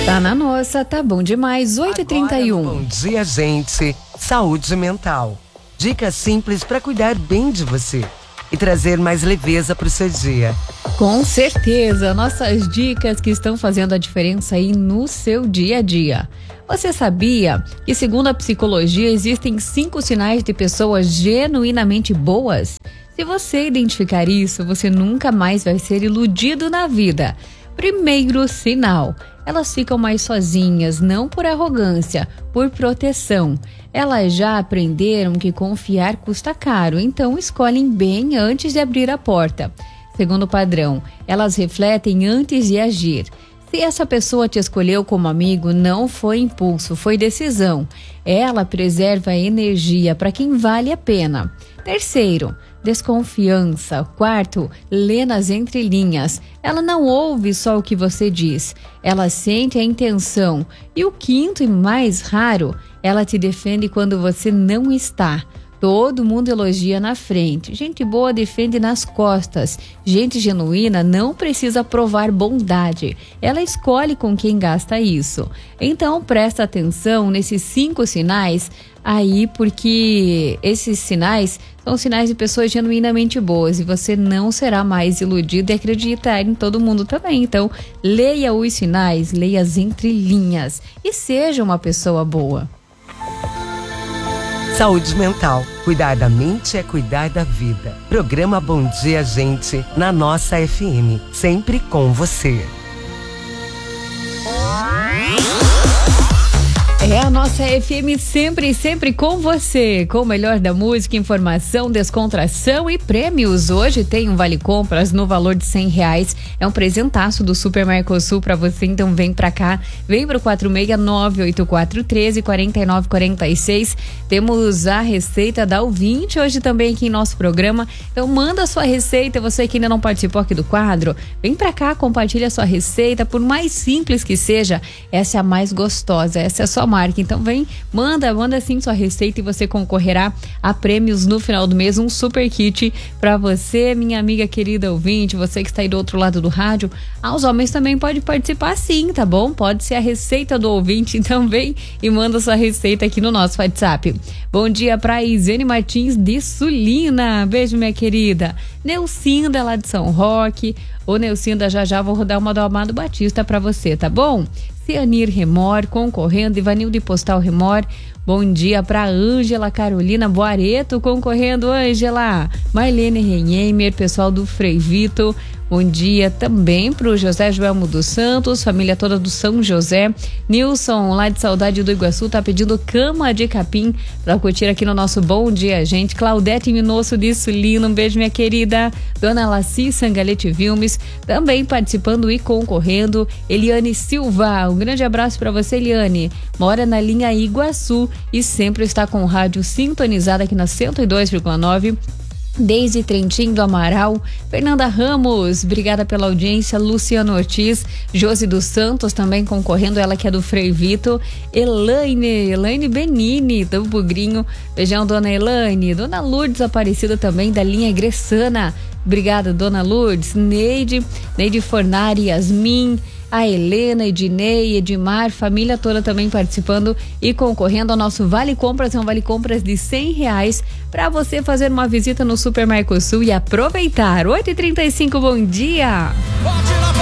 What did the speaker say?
Tá na nossa, tá bom demais. 8h31. Bom dia, gente. Saúde mental. Dicas simples para cuidar bem de você e trazer mais leveza para o seu dia. Com certeza, nossas dicas que estão fazendo a diferença aí no seu dia a dia. Você sabia que, segundo a psicologia, existem 5 sinais de pessoas genuinamente boas? Se você identificar isso, você nunca mais vai ser iludido na vida. Primeiro sinal: elas ficam mais sozinhas, não por arrogância, por proteção. Elas já aprenderam que confiar custa caro, então escolhem bem antes de abrir a porta. Segundo padrão, elas refletem antes de agir. Se essa pessoa te escolheu como amigo, não foi impulso, foi decisão. Ela preserva a energia para quem vale a pena. Terceiro, desconfiança. Quarto, lê nas entrelinhas. Ela não ouve só o que você diz, ela sente a intenção. E o quinto e mais raro, ela te defende quando você não está. Todo mundo elogia na frente. Gente boa defende nas costas. Gente genuína não precisa provar bondade. Ela escolhe com quem gasta isso. Então presta atenção nesses 5 sinais aí, porque esses sinais são sinais de pessoas genuinamente boas e você não será mais iludido e acreditar em todo mundo também. Então leia os sinais, leia as entrelinhas e seja uma pessoa boa. Saúde mental. Cuidar da mente é cuidar da vida. Programa Bom Dia, Gente, na nossa FM. Sempre com você. É a nossa FM sempre com você, com o melhor da música, informação, descontração e prêmios. Hoje tem um Vale Compras no valor de R$100. É um presentaço do Super Mercosul pra você, então vem pra cá. Vem pro 469-8413-4946. Temos a receita da ouvinte hoje também aqui em nosso programa. Então manda a sua receita, você que ainda não participou aqui do quadro. Vem pra cá, compartilha a sua receita, por mais simples que seja, essa é a mais gostosa, essa é a sua marca. Então vem, manda sim sua receita e você concorrerá a prêmios no final do mês, um super kit para você, minha amiga querida ouvinte, você que está aí do outro lado do rádio. Os homens também podem participar sim, tá bom? Pode ser a receita do ouvinte, então vem e manda sua receita aqui no nosso WhatsApp. Bom dia para Isene Martins de Sulina, beijo minha querida. Neucinda lá de São Roque. Ô Neucinda, já vou rodar uma do Amado Batista para você, tá bom? Cianir Remor, concorrendo, Ivanildo de Postal Remor. Bom dia para Ângela Carolina Boareto, concorrendo, Ângela. Marlene Renheimer, pessoal do Frei Vito. Bom dia também para o José Joelmo dos Santos, família toda do São José. Nilson, lá de Saudade do Iguaçu, tá pedindo cama de capim para curtir aqui no nosso Bom Dia, gente. Claudete Minosso de Sulina, um beijo, minha querida. Dona Laci Sangalete Vilmes, também participando e concorrendo. Eliane Silva, um grande abraço para você, Eliane. Mora na linha Iguaçu e sempre está com o rádio sintonizado aqui na 102,9. Desde Trentinho do Amaral. Fernanda Ramos, obrigada pela audiência. Luciano Ortiz, Josi dos Santos também concorrendo, ela que é do Frei Vito. Elaine Benini do Bugrinho, beijão dona Elaine. Dona Lourdes Aparecida também da linha Gressana, obrigada dona Lourdes. Neide Fornari, Yasmin, a Helena, Ednei, Edmar, família toda também participando e concorrendo ao nosso Vale Compras. É um Vale Compras de R$100 para você fazer uma visita no Super Mercosul e aproveitar. 8h35, bom dia!